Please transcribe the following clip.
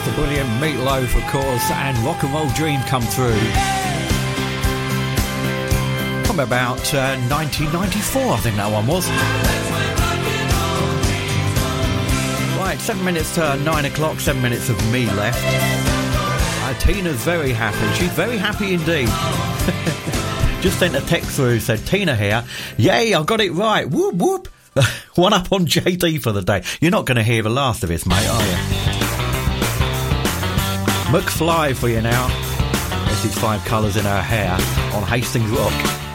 The brilliant Meatloaf, of course, and Rock and Roll Dream come through. From about 1994, I think that one was. Right, 7 minutes to 9 o'clock, 7 minutes of me left. Tina's very happy. She's very happy indeed. Just sent a text through, said, Tina here. Yay, I got it right. Whoop, whoop. One up on JD for the day. You're not going to hear the last of this, mate, are you? McFly for you now. This is Five Colours in Her Hair on Hastings Rock.